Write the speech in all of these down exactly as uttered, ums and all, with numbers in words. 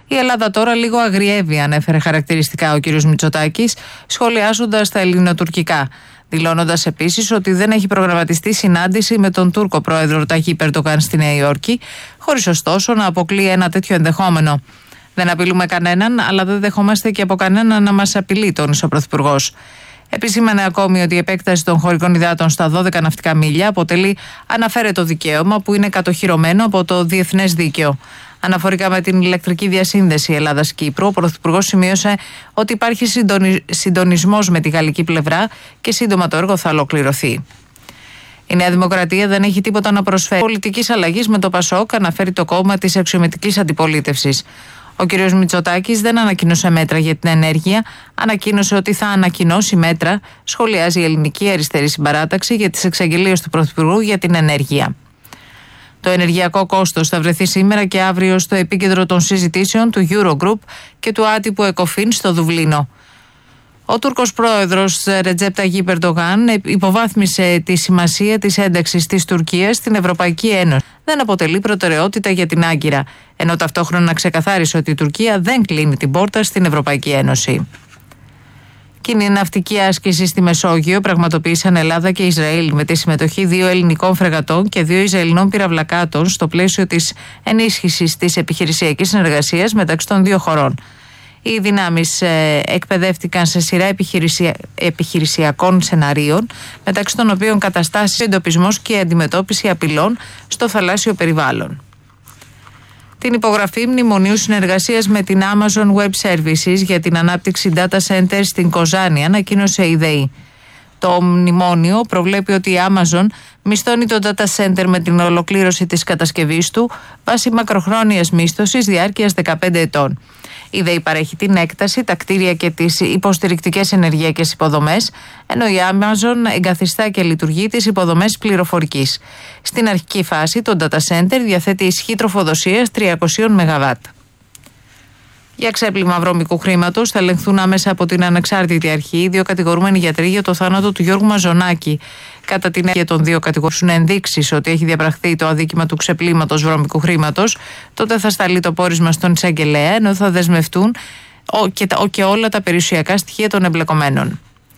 Η Ελλάδα τώρα λίγο αγριεύει, ανέφερε χαρακτηριστικά ο κ. Μητσοτάκης, σχολιάζοντας τα ελληνοτουρκικά. Δηλώνοντας επίσης ότι δεν έχει προγραμματιστεί συνάντηση με τον Τούρκο πρόεδρο Ταγίπ Ερντογάν στη Νέα Υόρκη, χωρίς ωστόσο να αποκλείει ένα τέτοιο ενδεχόμενο. Δεν απειλούμε κανέναν, αλλά δεν δεχόμαστε και από κανέναν να μας απειλεί, τόνισε ο Πρωθυπουργός. Επισήμανε ακόμη ότι η επέκταση των χωρικών υδάτων στα δώδεκα ναυτικά μίλια αποτελεί αναφέρετο δικαίωμα που είναι κατοχυρωμένο από το διεθνές δίκαιο. Αναφορικά με την ηλεκτρική διασύνδεση Ελλάδας-Κύπρου, ο Πρωθυπουργός σημείωσε ότι υπάρχει συντονισμός με τη γαλλική πλευρά και σύντομα το έργο θα ολοκληρωθεί. Η Νέα Δημοκρατία δεν έχει τίποτα να προσφέρει πολιτικής αλλαγής με το ΠΑΣΟΚ, αναφέρει το κόμμα της αξιωματικής αντιπολίτευσης. Ο κ. Μητσοτάκης δεν ανακοίνωσε μέτρα για την ενέργεια, ανακοίνωσε ότι θα ανακοινώσει μέτρα, σχολιάζει η Ελληνική Αριστερή Συμπαράταξη για τις εξαγγελίες του Πρωθυπουργού για την ενέργεια. Το ενεργειακό κόστος θα βρεθεί σήμερα και αύριο στο επίκεντρο των συζητήσεων του Eurogroup και του άτυπου ΕΚΟΦΗΝ στο Δουβλίνο. Ο Τούρκος πρόεδρος Ρετζέπ Ταγίπ Ερντογάν υποβάθμισε τη σημασία της ένταξης της Τουρκίας στην Ευρωπαϊκή Ένωση. Δεν αποτελεί προτεραιότητα για την Άγκυρα, ενώ ταυτόχρονα ξεκαθάρισε ότι η Τουρκία δεν κλείνει την πόρτα στην Ευρωπαϊκή Ένωση. Κοινή ναυτική άσκηση στη Μεσόγειο πραγματοποίησαν Ελλάδα και Ισραήλ με τη συμμετοχή δύο ελληνικών φρεγατών και δύο Ισραηλινών πυραυλακάτων στο πλαίσιο της ενίσχυσης της επιχειρησιακής συνεργασίας μεταξύ των δύο χωρών. Οι δυνάμεις ε, εκπαιδεύτηκαν σε σειρά επιχειρησια... επιχειρησιακών σεναρίων, μεταξύ των οποίων καταστάσεις, εντοπισμός και αντιμετώπιση απειλών στο θαλάσσιο περιβάλλον. Την υπογραφή μνημονίου συνεργασίας με την Amazon Web Services για την ανάπτυξη data center στην Κοζάνη ανακοίνωσε η ΔΕΗ. Το μνημόνιο προβλέπει ότι η Amazon μισθώνει το data center με την ολοκλήρωση της κατασκευής του βάσει μακροχρόνιας μίσθωσης διάρκειας δεκαπέντε ετών. Η ΔΕΗ παρέχει την έκταση, τα κτίρια και τις υποστηρικτικές ενεργειακές υποδομές, ενώ η Amazon εγκαθιστά και λειτουργεί τις υποδομές πληροφορικής. Στην αρχική φάση, το data center διαθέτει ισχύ τροφοδοσίας τριακόσια μεγαβάτ. Για ξέπλυμα βρώμικου χρήματος θα ελεγχθούν άμεσα από την ανεξάρτητη αρχή οι δύο κατηγορούμενοι γιατροί για το θάνατο του Γιώργου Μαζονάκη. Κατά την έννοια των δύο κατηγορούν ενδείξεις ότι έχει διαπραχθεί το αδίκημα του ξεπλύματος βρώμικου χρήματος, τότε θα σταλεί το πόρισμα στον εισαγγελέα, ενώ θα δεσμευτούν και όλα τα περιουσιακά στοιχεία των εμπλεκομένων.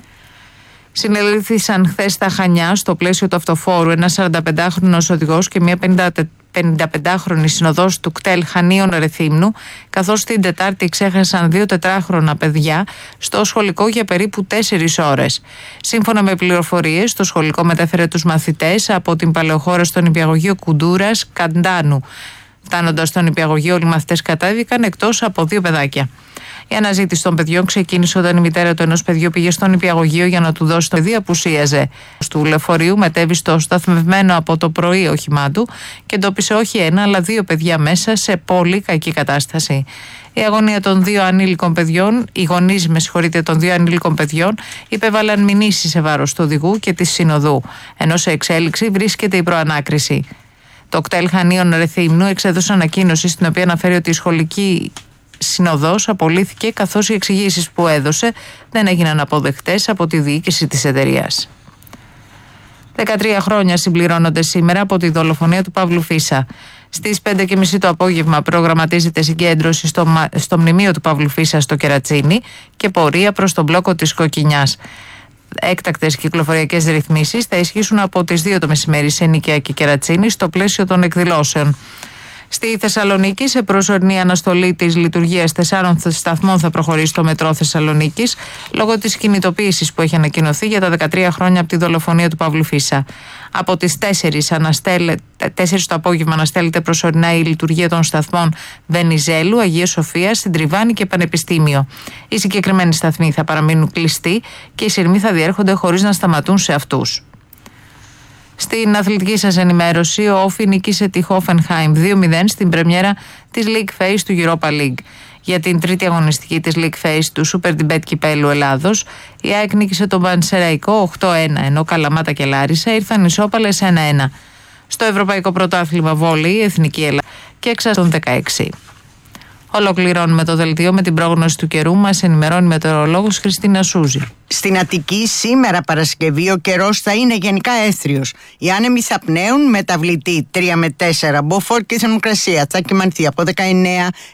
Συνελήφθησαν χθες στα Χανιά, στο πλαίσιο του αυτοφόρου, ένας σαρανταπεντάχρονος οδηγός και μια πενηνταπεντάχρονη συνοδός του κτέλ Χανίων Ρεθύμνου, καθώς την Τετάρτη ξέχασαν δύο τετράχρονα παιδιά στο σχολικό για περίπου τέσσερις ώρες. Σύμφωνα με πληροφορίες, το σχολικό μετέφερε τους μαθητές από την παλαιοχώρα στο νηπιαγωγείο Κουντούρας Καντάνου. Φτάνοντας στο νηπιαγωγείο, όλοι οι μαθητές κατέβηκαν εκτός από δύο παιδάκια. Η αναζήτηση των παιδιών ξεκίνησε όταν η μητέρα του ενός παιδιού πήγε στο νηπιαγωγείο για να του δώσει το παιδί, απουσίαζε. Του λεωφορείου μετέβη στο σταθμευμένο από το πρωί όχημά του και εντόπισε όχι ένα αλλά δύο παιδιά μέσα σε πολύ κακή κατάσταση. Η αγωνία των δύο ανήλικων παιδιών, οι γονείς με συγχωρείτε των δύο ανήλικων παιδιών, υπέβαλαν μηνύσεις σε βάρος του οδηγού και της συνοδού, ενώ σε εξέλιξη βρίσκεται η προανάκριση. Το κτέλ Χανίων Ρεθύμνου εξέδωσε ανακοίνωση στην οποία αναφέρει ότι η σχολική συνοδός απολύθηκε, καθώς οι εξηγήσεις που έδωσε δεν έγιναν αποδεκτές από τη διοίκηση της εταιρείας. δεκατρία χρόνια συμπληρώνονται σήμερα από τη δολοφονία του Παύλου Φίσα. Στις πέντε και μισή το απόγευμα προγραμματίζεται συγκέντρωση στο, στο μνημείο του Παύλου Φίσα στο Κερατσίνι και πορεία προς τον μπλόκο της Κοκκινιάς. Έκτακτες κυκλοφοριακές ρυθμίσεις θα ισχύσουν από τις δύο το μεσημέρι σε Νίκαια και Κερατσίνη στο πλαίσιο των εκδηλώσεων. Στη Θεσσαλονίκη, σε προσωρινή αναστολή της λειτουργίας τεσσάρων σταθμών θα προχωρήσει το μετρό Θεσσαλονίκης λόγω της κινητοποίησης που έχει ανακοινωθεί για τα δεκατρία χρόνια από τη δολοφονία του Παύλου Φίσα. Από τις τέσσερις το απόγευμα αναστέλλεται προσωρινά η λειτουργία των σταθμών Βενιζέλου, Αγία Σοφία, Συντριβάνη και Πανεπιστήμιο. Οι συγκεκριμένοι σταθμοί θα παραμείνουν κλειστοί και οι σειρμοί θα διέρχονται χωρίς να σταματούν σε αυτούς. Στην αθλητική σας ενημέρωση, ο Όφι νίκησε τη Hoffenheim δύο μηδέν στην πρεμιέρα της League Phase του Europa League. Για την τρίτη αγωνιστική της League Phase του Super Debate Κυπέλλου Ελλάδος, η ΑΕΚ νίκησε τον Πανσεραϊκό οκτώ ένα, ενώ Καλαμάτα και Λάρισα ήρθαν ισόπαλες ένα ένα. Στο Ευρωπαϊκό Πρωτάθλημα Βόλεϊ, η Εθνική Ελλάδα και εξαστών δεκαέξι. Ολοκληρώνουμε το δελτίο με την πρόγνωση του καιρού. Μας ενημερώνει η μετεωρολόγος Χριστίνα Σούζη. Στην Αττική σήμερα Παρασκευή ο καιρός θα είναι γενικά έθριος. Οι άνεμοι θα πνέουν μεταβλητή τρία με τέσσερα, μποφόρ και θερμοκρασία θα κυμανθεί από δεκαεννέα